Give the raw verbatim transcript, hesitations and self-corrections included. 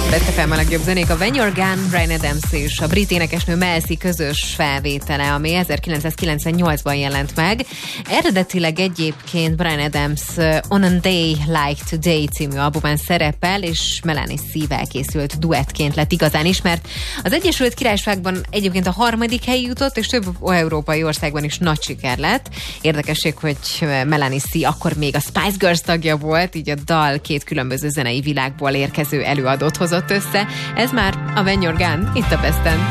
Vette fel a legjobb zenék a When You're Gone, Bryan Adams és a brit énekesnő Mel C közös felvétele, ami ezerkilencszázkilencvennyolcban jelent meg. Eredetileg egyébként Bryan Adams On a Day Like Today című albumán szerepel, és Melanie C-vel készült duettként lett igazán ismert. Az Egyesült Királyságban egyébként a harmadik helyi jutott, és több európai országban is nagy siker lett. Érdekesség, hogy Melanie C akkor még a Spice Girls tagja volt, így a dal két különböző zenei világból érkező előadót hozott össze. Ez már a When You're Gone, itt a Besten.